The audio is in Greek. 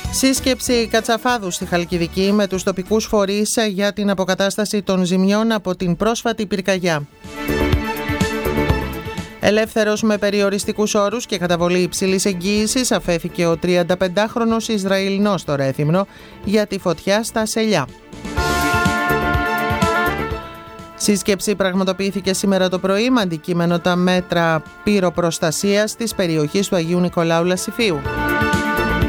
Σύσκεψη Κατσαφάδου στη Χαλκιδική με τους τοπικούς φορείς για την αποκατάσταση των ζημιών από την πρόσφατη πυρκαγιά. Ελεύθερος με περιοριστικούς όρους και καταβολή υψηλής εγγύησης αφέθηκε ο 35χρονος Ισραηλινός στο Ρέθυμνο για τη φωτιά στα Σελιά. Σύσκεψη πραγματοποιήθηκε σήμερα το πρωί με αντικείμενο τα μέτρα πυροπροστασίας της περιοχής του Αγίου Νικολάου Λασιφίου.